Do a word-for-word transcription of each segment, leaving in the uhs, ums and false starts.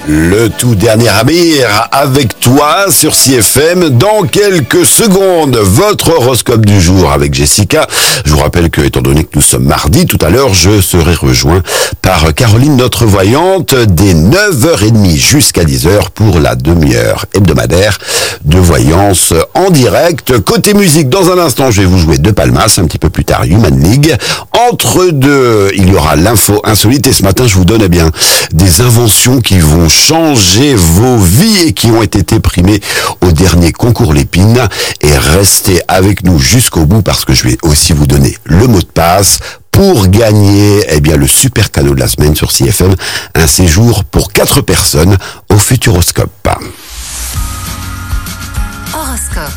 Le tout dernier Amir avec toi sur C F M. Dans quelques secondes, votre horoscope du jour avec Jessica. Je vous rappelle que, étant donné que nous sommes mardi, tout à l'heure, je serai rejoint par Caroline, notre voyante, dès neuf heures trente jusqu'à dix heures pour la demi-heure hebdomadaire de voyance en direct. Côté musique, dans un instant, je vais vous jouer deux palmas. Un petit peu plus tard, Human League. Entre deux, il y aura l'info insolite. Et ce matin, je vous donne eh bien des inventions qui vont changer vos vies et qui ont été primées au dernier concours Lépine. Et restez avec nous jusqu'au bout parce que je vais aussi vous donner le mot de passe pour gagner eh bien, le super cadeau de la semaine sur C F M, un séjour pour quatre personnes au Futuroscope. Horoscope.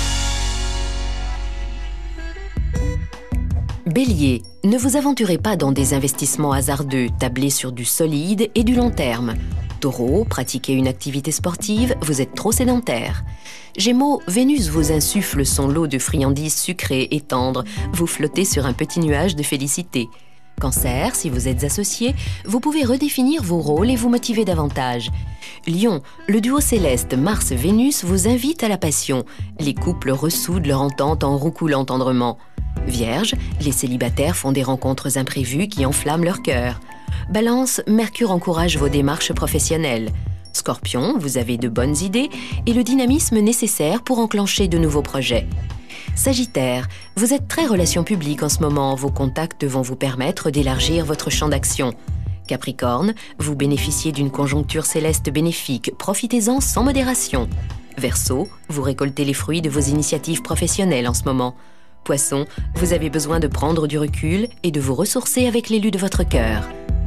Bélier, ne vous aventurez pas dans des investissements hasardeux, tablez sur du solide et du long terme. Taureau, pratiquez une activité sportive, vous êtes trop sédentaire. Gémeaux, Vénus vous insuffle son lot de friandises sucrées et tendres, vous flottez sur un petit nuage de félicité. Cancer, si vous êtes associé, vous pouvez redéfinir vos rôles et vous motiver davantage. Lion, le duo céleste Mars-Vénus vous invite à la passion. Les couples ressoudent leur entente en roucoulant tendrement. Vierge, les célibataires font des rencontres imprévues qui enflamment leur cœur. Balance, Mercure encourage vos démarches professionnelles. Scorpion, vous avez de bonnes idées et le dynamisme nécessaire pour enclencher de nouveaux projets. Sagittaire, vous êtes très relations publiques en ce moment, vos contacts vont vous permettre d'élargir votre champ d'action. Capricorne, vous bénéficiez d'une conjoncture céleste bénéfique, profitez-en sans modération. Verseau, vous récoltez les fruits de vos initiatives professionnelles en ce moment. Poisson, vous avez besoin de prendre du recul et de vous ressourcer avec l'élu de votre cœur.